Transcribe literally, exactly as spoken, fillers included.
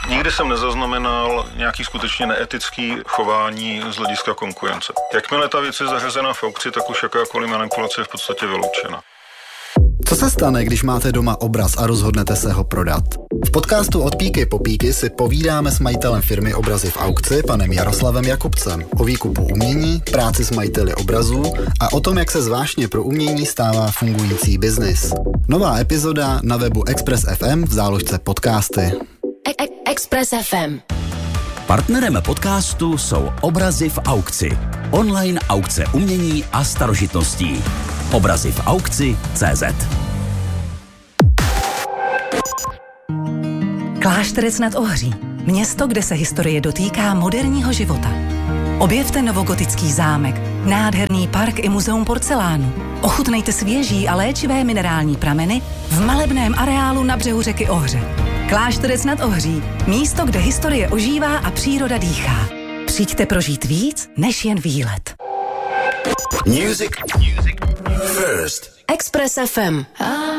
Nikdy jsem nezaznamenal nějaký skutečně neetický chování z hlediska konkurence. Jakmile ta věc je zařazena v aukci, tak už jakákoliv manipulace je v podstatě vyloučena. Co se stane, když máte doma obraz a rozhodnete se ho prodat? V podcastu Od píky po píky si povídáme s majitelem firmy Obrazy v aukci, panem Jaroslavem Jakubcem, o výkupu umění, práci s majiteli obrazů a o tom, jak se zvláštně pro umění stává fungující biznis. Nová epizoda na webu Express F M v záložce podcasty. Express F M. Partnerem podcastu jsou Obrazy v aukci. Online aukce umění a starožitností. Obrazy v aukci tečka cé zet. Klášterec nad Ohří. Město, kde se historie dotýká moderního života. Objevte novogotický zámek, nádherný park i muzeum porcelánu. Ochutnejte svěží a léčivé minerální prameny v malebném areálu na břehu řeky Ohře. Klášterec nad Ohří. Místo, kde historie ožívá a příroda dýchá. Přijďte prožít víc, než jen výlet. Music. Music. First. Express F M.